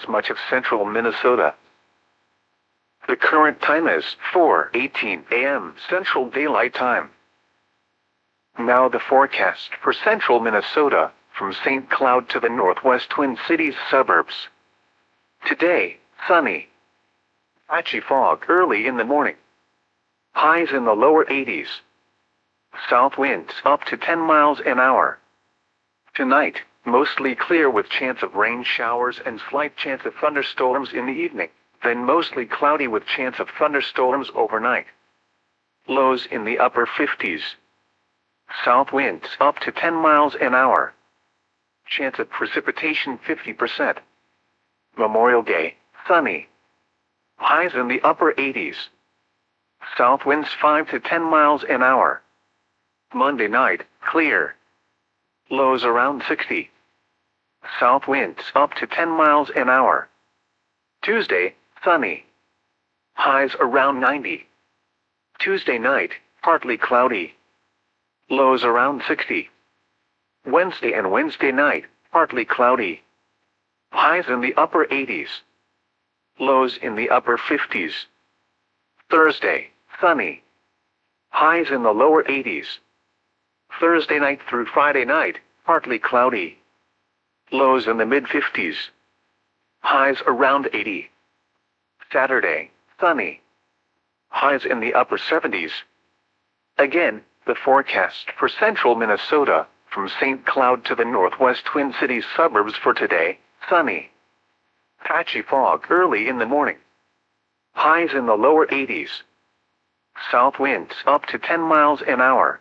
across much of central Minnesota. The current time is 4:18 a.m. Central Daylight Time. Now the forecast for central Minnesota, from St. Cloud to the northwest Twin Cities suburbs. Today, sunny. Patchy fog early in the morning. Highs in the lower 80s. South winds up to 10 miles an hour. Tonight, mostly clear with chance of rain showers and slight chance of thunderstorms in the evening, then mostly cloudy with chance of thunderstorms overnight. Lows in the upper 50s. South winds up to 10 miles an hour. Chance of precipitation 50%. Memorial Day, sunny. Highs in the upper 80s. South winds 5 to 10 miles an hour. Monday night, clear. Lows around 60. South winds up to 10 miles an hour. Tuesday, sunny. Highs around 90. Tuesday night, partly cloudy. Lows around 60. Wednesday and Wednesday night, partly cloudy. Highs in the upper 80s. Lows in the upper 50s. Thursday, sunny. Highs in the lower 80s. Thursday night through Friday night, partly cloudy. Lows in the mid-50s. Highs around 80. Saturday, sunny. Highs in the upper 70s. Again, the forecast for central Minnesota, from St. Cloud to the northwest Twin Cities suburbs for today, sunny. Patchy fog early in the morning. Highs in the lower 80s. South winds up to 10 miles an hour.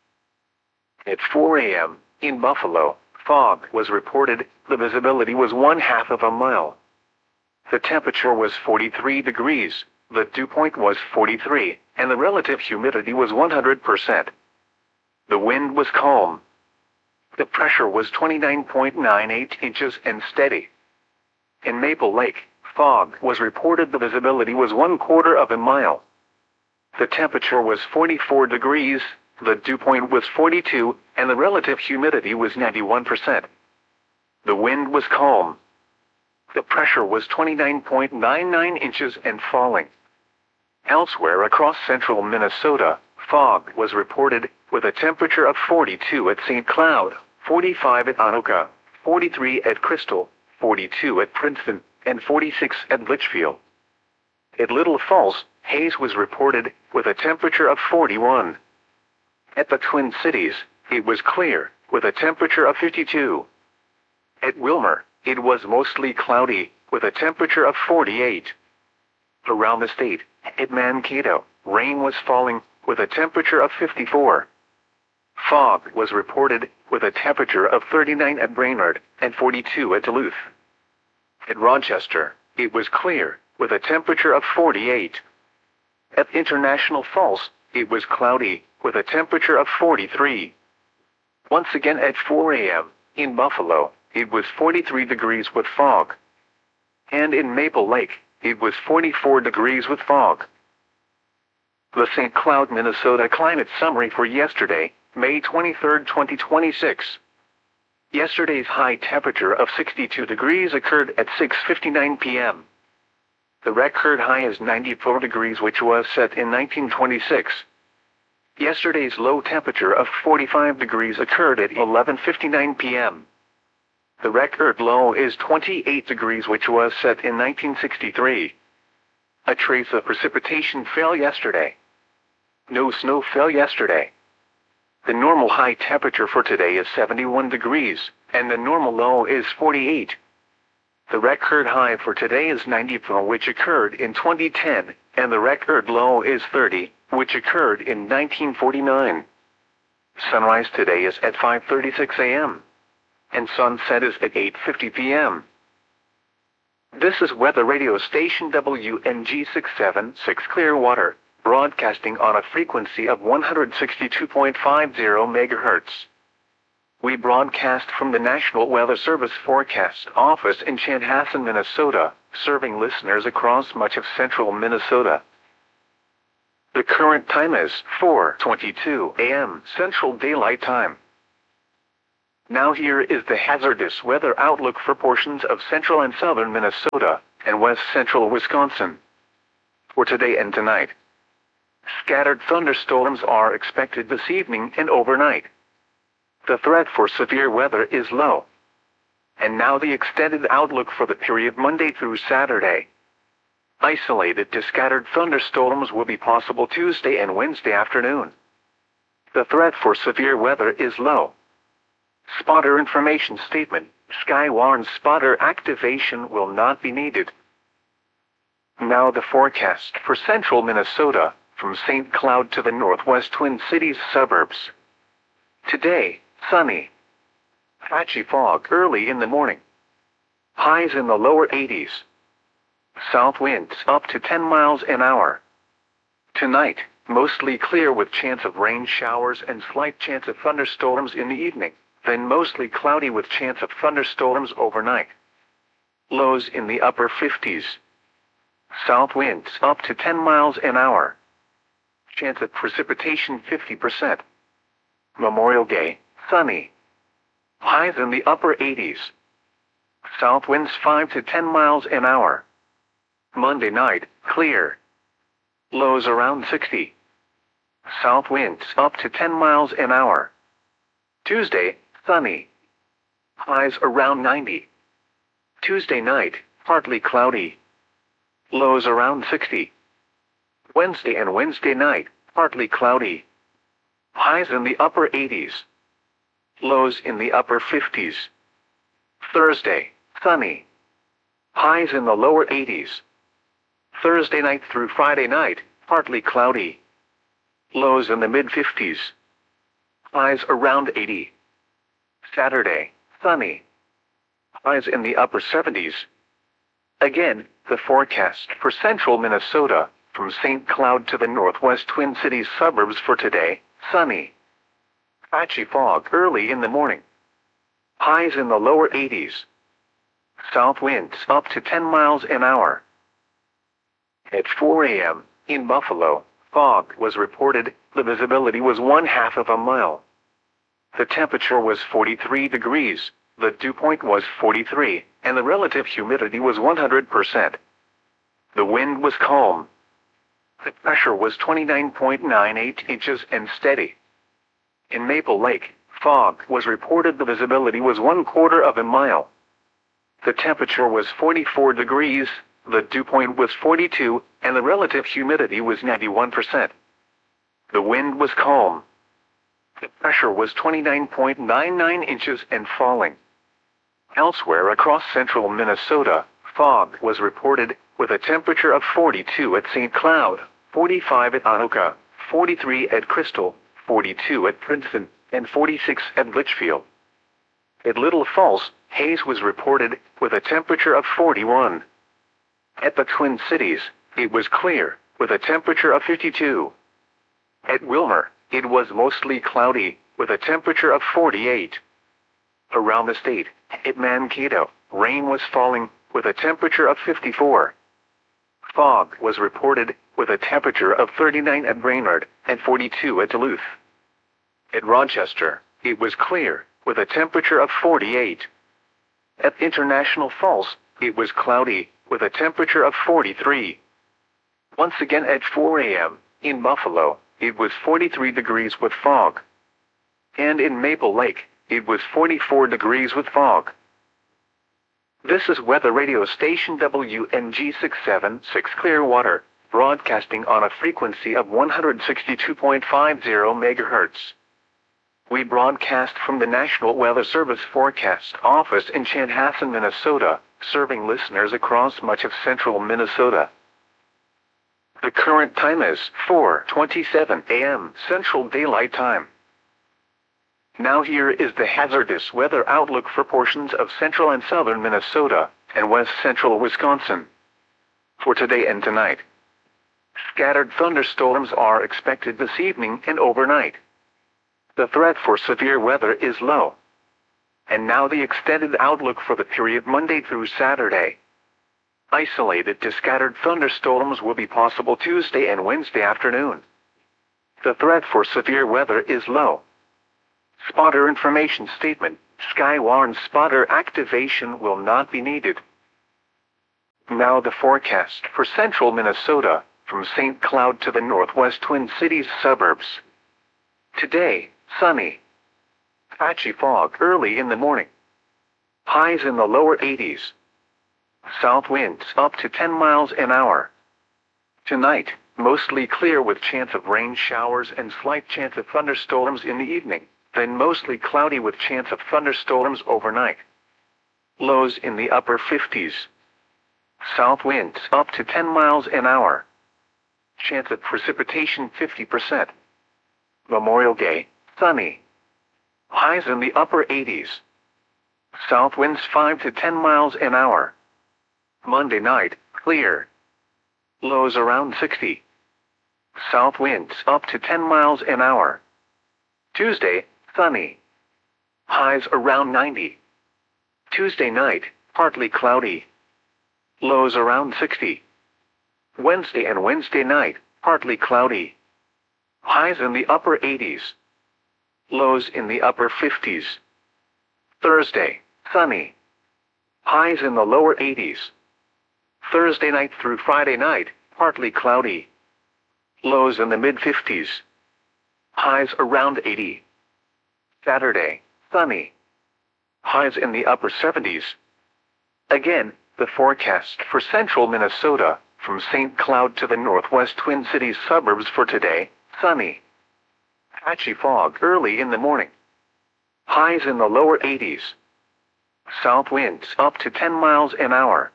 At 4 a.m., in Buffalo, fog was reported. The visibility was 1/2 of a mile. The temperature was 43 degrees, the dew point was 43, and the relative humidity was 100%. The wind was calm. The pressure was 29.98 inches and steady. In Maple Lake, fog was reported. The visibility was 1/4 of a mile. The temperature was 44 degrees, the dew point was 42, and the relative humidity was 91%. The wind was calm. The pressure was 29.99 inches and falling. Elsewhere across central Minnesota, fog was reported, with a temperature of 42 at St. Cloud, 45 at Anoka, 43 at Crystal, 42 at Princeton, and 46 at Litchfield. At Little Falls, haze was reported, with a temperature of 41. At the Twin Cities, it was clear, with a temperature of 52. At Wilmer, it was mostly cloudy, with a temperature of 48. Around the state, at Mankato, rain was falling, with a temperature of 54. Fog was reported, with a temperature of 39 at Brainerd, and 42 at Duluth. At Rochester, it was clear, with a temperature of 48. At International Falls, it was cloudy, with a temperature of 43. Once again at 4 a.m., in Buffalo, it was 43 degrees with fog. And in Maple Lake, it was 44 degrees with fog. The St. Cloud, Minnesota climate summary for yesterday, May 23, 2026. Yesterday's high temperature of 62 degrees occurred at 6:59 p.m. The record high is 94 degrees, which was set in 1926. Yesterday's low temperature of 45 degrees occurred at 11:59 p.m. The record low is 28 degrees, which was set in 1963. A trace of precipitation fell yesterday. No snow fell yesterday. The normal high temperature for today is 71 degrees, and the normal low is 48. The record high for today is 94, which occurred in 2010, and the record low is 30, which occurred in 1949. Sunrise today is at 5:36 a.m. and sunset is at 8:50 p.m. This is weather radio station WNG 676 Clearwater, broadcasting on a frequency of 162.50 MHz. We broadcast from the National Weather Service Forecast Office in Chanhassen, Minnesota, serving listeners across much of central Minnesota. The current time is 4:22 a.m. Central Daylight Time. Now here is the hazardous weather outlook for portions of central and southern Minnesota and west central Wisconsin. For today and tonight, scattered thunderstorms are expected this evening and overnight. The threat for severe weather is low. And now the extended outlook for the period Monday through Saturday. Isolated to scattered thunderstorms will be possible Tuesday and Wednesday afternoon. The threat for severe weather is low. Spotter information statement: Skywarn spotter activation will not be needed. Now the forecast for central Minnesota, from St. Cloud to the northwest Twin Cities suburbs. Today, sunny. Patchy fog early in the morning. Highs in the lower 80s. South winds up to 10 miles an hour. Tonight, mostly clear with chance of rain showers and slight chance of thunderstorms in the evening, then mostly cloudy with chance of thunderstorms overnight. Lows in the upper 50s. South winds up to 10 miles an hour. Chance of precipitation 50%. Memorial Day, sunny. Highs in the upper 80s. South winds 5 to 10 miles an hour. Monday night, clear. Lows around 60. South winds up to 10 miles an hour. Tuesday, sunny. Highs around 90. Tuesday night, partly cloudy. Lows around 60. Wednesday and Wednesday night, partly cloudy. Highs in the upper 80s. Lows in the upper 50s. Thursday, sunny. Highs in the lower 80s. Thursday night through Friday night, partly cloudy. Lows in the mid-50s. Highs around 80. Saturday, sunny. Highs in the upper 70s. Again, the forecast for central Minnesota, from St. Cloud to the northwest Twin Cities suburbs for today, sunny. Patchy fog early in the morning. Highs in the lower 80s. South winds up to 10 miles an hour. At 4 a.m., in Buffalo, fog was reported. The visibility was 1/2 of a mile. The temperature was 43 degrees, the dew point was 43, and the relative humidity was 100%. The wind was calm. The pressure was 29.98 inches and steady. In Maple Lake, fog was reported. The visibility was 1/4 of a mile. The temperature was 44 degrees, the dew point was 42, and the relative humidity was 91%. The wind was calm. The pressure was 29.99 inches and falling. Elsewhere across central Minnesota, fog was reported, with a temperature of 42 at St. Cloud, 45 at Anoka, 43 at Crystal, 42 at Princeton, and 46 at Litchfield. At Little Falls, haze was reported, with a temperature of 41. At the Twin Cities, it was clear, with a temperature of 52. At Wilmer, it was mostly cloudy, with a temperature of 48. Around the state, at Mankato, rain was falling, with a temperature of 54. Fog was reported, with a temperature of 39 at Brainerd, and 42 at Duluth. At Rochester, it was clear, with a temperature of 48. At International Falls, it was cloudy, with a temperature of 43. Once again at 4 a.m., in Buffalo, it was 43 degrees with fog. And in Maple Lake, it was 44 degrees with fog. This is weather radio station WNG 676 Clearwater, broadcasting on a frequency of 162.50 MHz. We broadcast from the National Weather Service Forecast Office in Chanhassen, Minnesota, serving listeners across much of central Minnesota. The current time is 4:27 a.m. Central Daylight Time. Now here is the hazardous weather outlook for portions of central and southern Minnesota and west central Wisconsin. For today and tonight, scattered thunderstorms are expected this evening and overnight. The threat for severe weather is low. And now the extended outlook for the period Monday through Saturday. Isolated to scattered thunderstorms will be possible Tuesday and Wednesday afternoon. The threat for severe weather is low. Spotter information statement: Skywarn spotter activation will not be needed. Now the forecast for central Minnesota, from St. Cloud to the northwest Twin Cities suburbs. Today, sunny. Patchy fog early in the morning. Highs in the lower 80s. South winds up to 10 miles an hour. Tonight, mostly clear with chance of rain showers and slight chance of thunderstorms in the evening, then mostly cloudy with chance of thunderstorms overnight. Lows in the upper 50s. South winds up to 10 miles an hour. Chance of precipitation 50%. Memorial Day, sunny. Highs in the upper 80s. South winds 5 to 10 miles an hour. Monday night, clear. Lows around 60. South winds up to 10 miles an hour. Tuesday, sunny. Highs around 90. Tuesday night, partly cloudy. Lows around 60. Wednesday and Wednesday night, partly cloudy. Highs in the upper 80s. Lows in the upper 50s. Thursday, sunny. Highs in the lower 80s. Thursday night through Friday night, partly cloudy. Lows in the mid-50s. Highs around 80. Saturday, sunny. Highs in the upper 70s. Again, the forecast for central Minnesota, from St. Cloud to the northwest Twin Cities suburbs for today, sunny. Patchy fog early in the morning. Highs in the lower 80s. South winds up to 10 miles an hour.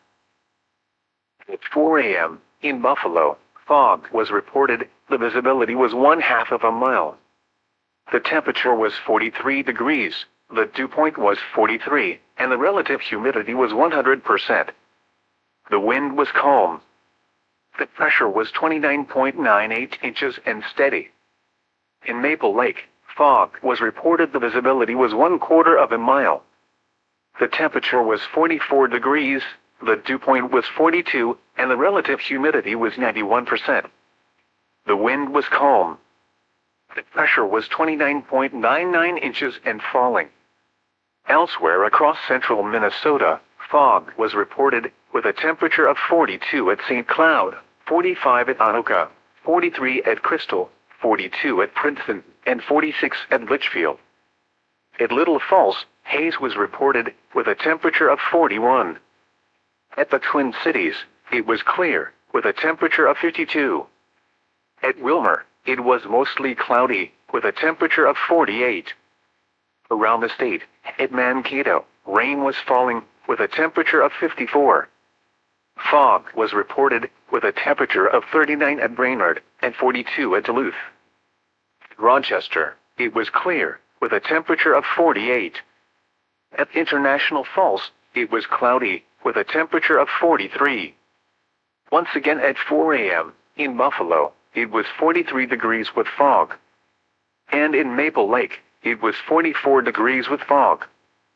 At 4 a.m., in Buffalo, fog was reported. The visibility was 1/2 of a mile. The temperature was 43 degrees, the dew point was 43, and the relative humidity was 100%. The wind was calm. The pressure was 29.98 inches and steady. In Maple Lake, fog was reported. The visibility was 1/4 of a mile. The temperature was 44 degrees, the dew point was 42, and the relative humidity was 91%. The wind was calm. The pressure was 29.99 inches and falling. Elsewhere across central Minnesota, fog was reported, with a temperature of 42 at St. Cloud, 45 at Anoka, 43 at Crystal, 42 at Princeton, and 46 at Litchfield. At Little Falls, haze was reported, with a temperature of 41. At the Twin Cities, it was clear, with a temperature of 52. At Wilmer, it was mostly cloudy, with a temperature of 48. Around the state, at Mankato, rain was falling, with a temperature of 54. Fog was reported, with a temperature of 39 at Brainerd, and 42 at Duluth. At Rochester, it was clear, with a temperature of 48. At International Falls, it was cloudy, with a temperature of 43. Once again at 4 a.m., in Buffalo, it was 43 degrees with fog. And in Maple Lake, it was 44 degrees with fog.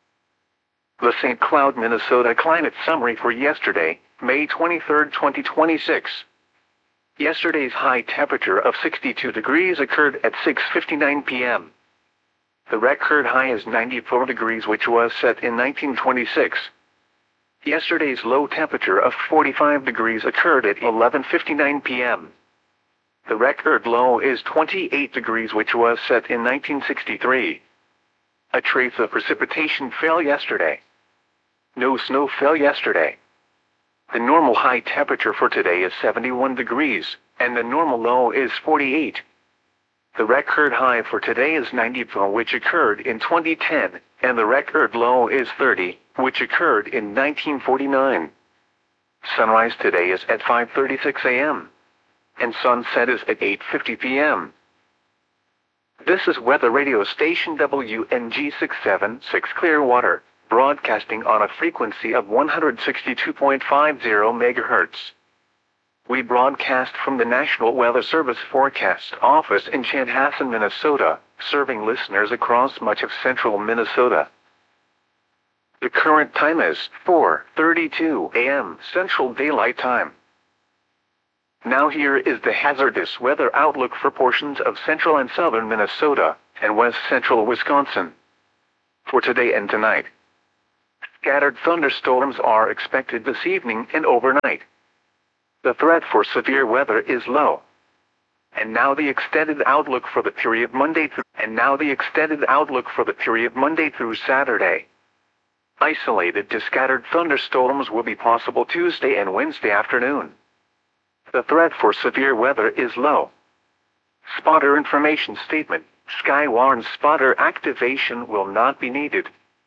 The St. Cloud, Minnesota climate summary for yesterday, May 23, 2026. Yesterday's high temperature of 62 degrees occurred at 6:59 p.m. The record high is 94 degrees, which was set in 1926. Yesterday's low temperature of 45 degrees occurred at 11:59 p.m. The record low is 28 degrees, which was set in 1963. A trace of precipitation fell yesterday. No snow fell yesterday. The normal high temperature for today is 71 degrees, and the normal low is 48. The record high for today is 94, which occurred in 2010, and the record low is 30, which occurred in 1949. Sunrise today is at 5:36 a.m. and sunset is at 8:50 p.m. This is weather radio station WNG 676 Clearwater, broadcasting on a frequency of 162.50 MHz. We broadcast from the National Weather Service Forecast Office in Chanhassen, Minnesota, serving listeners across much of central Minnesota. The current time is 4:32 a.m. Central Daylight Time. Now here is the hazardous weather outlook for portions of central and southern Minnesota and west central Wisconsin. For today and tonight, scattered thunderstorms are expected this evening and overnight. The threat for severe weather is low. And now the extended outlook for the period Monday through Saturday. Isolated to scattered thunderstorms will be possible Tuesday and Wednesday afternoon. The threat for severe weather is low. Spotter information statement. Skywarn spotter activation will not be needed.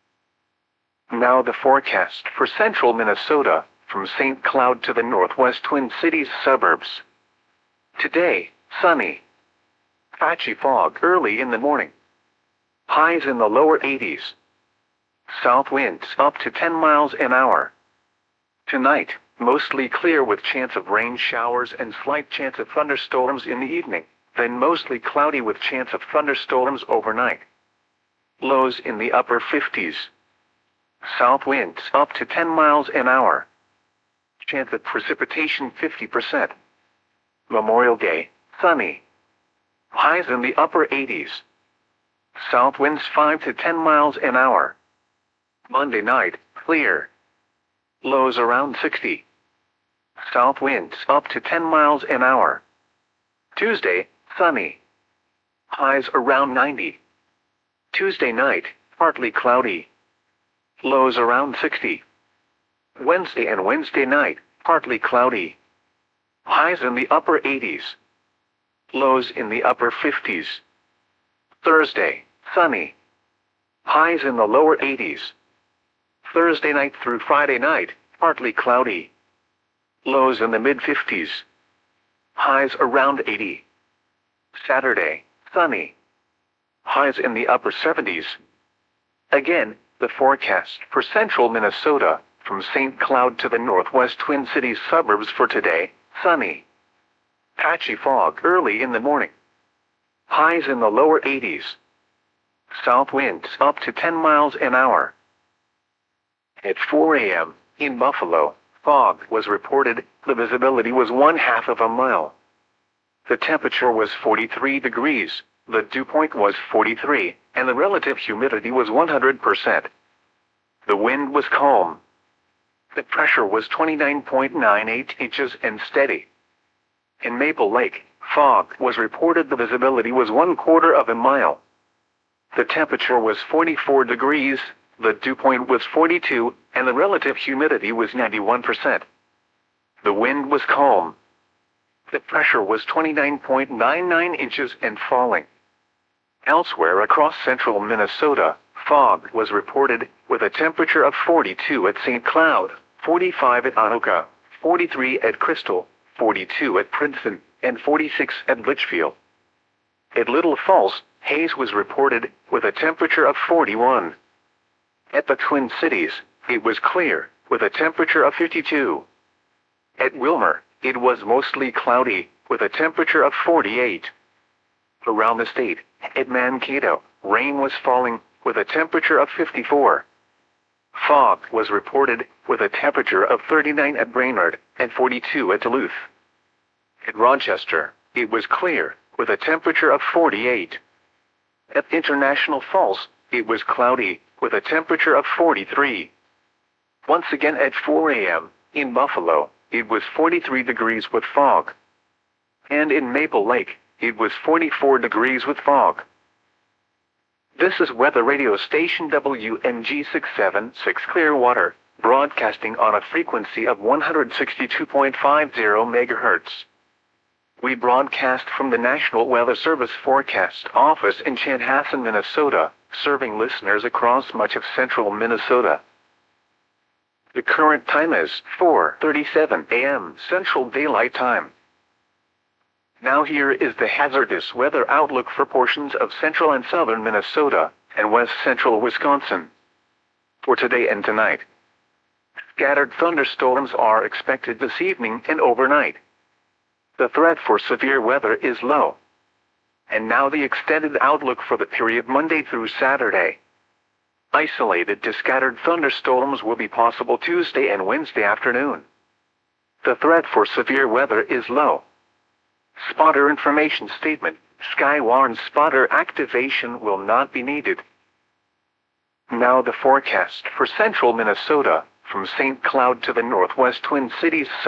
Now the forecast for central Minnesota, from St. Cloud to the northwest Twin Cities suburbs. Today, sunny. Patchy fog early in the morning. Highs in the lower 80s. South winds up to 10 miles an hour. Tonight, mostly clear with chance of rain showers and slight chance of thunderstorms in the evening, then mostly cloudy with chance of thunderstorms overnight. Lows in the upper 50s. South winds up to 10 miles an hour. Chance of precipitation 50%. Memorial Day, sunny. Highs in the upper 80s. South winds 5 to 10 miles an hour. Monday night, clear. Lows around 60. South winds up to 10 miles an hour. Tuesday, sunny. Highs around 90. Tuesday night, partly cloudy. Lows around 60. Wednesday and Wednesday night, partly cloudy. Highs in the upper 80s. Lows in the upper 50s. Thursday, sunny. Highs in the lower 80s. Thursday night through Friday night, partly cloudy. Lows in the mid-50s. Highs around 80. Saturday, sunny. Highs in the upper 70s. Again, the forecast for central Minnesota, from St. Cloud to the northwest Twin Cities suburbs for today, sunny. Patchy fog early in the morning. Highs in the lower 80s. South winds up to 10 miles an hour. At 4 a.m., in Buffalo, fog was reported. The visibility was 1/2 of a mile. The temperature was 43 degrees, the dew point was 43, and the relative humidity was 100%. The wind was calm. The pressure was 29.98 inches and steady. In Maple Lake, fog was reported. The visibility was 1/4 of a mile. The temperature was 44 degrees, the dew point was 42, and the relative humidity was 91%. The wind was calm. The pressure was 29.99 inches and falling. Elsewhere across central Minnesota, fog was reported, with a temperature of 42 at St. Cloud, 45 at Anoka, 43 at Crystal, 42 at Princeton, and 46 at Litchfield. At Little Falls, haze was reported, with a temperature of 41. At the Twin Cities, it was clear, with a temperature of 52. At Wilmer, it was mostly cloudy, with a temperature of 48. Around the state, at Mankato, rain was falling, with a temperature of 54. Fog was reported, with a temperature of 39 at Brainerd, and 42 at Duluth. At Rochester, it was clear, with a temperature of 48. At International Falls, it was cloudy, with a temperature of 43. Once again at 4 a.m., in Buffalo, it was 43 degrees with fog. And in Maple Lake, it was 44 degrees with fog. This is weather radio station WMG 676 Clearwater, broadcasting on a frequency of 162.50 MHz. We broadcast from the National Weather Service Forecast Office in Chanhassen, Minnesota, serving listeners across much of central Minnesota. The current time is 4:37 a.m. Central Daylight Time. Now here is the hazardous weather outlook for portions of central and southern Minnesota, and west central Wisconsin. For today and tonight, scattered thunderstorms are expected this evening and overnight. The threat for severe weather is low. And now the extended outlook for the period Monday through Saturday. Isolated to scattered thunderstorms will be possible Tuesday and Wednesday afternoon. The threat for severe weather is low. Spotter information statement. Skywarn spotter activation will not be needed. Now the forecast for central Minnesota, from St. Cloud to the northwest Twin Cities.